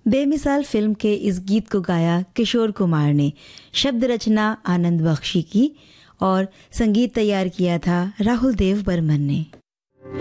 बेमिसाल फिल्म के इस गीत को गाया किशोर कुमार ने, शब्द रचना आनंद बख्शी की और संगीत तैयार किया था राहुल देव बर्मन ने।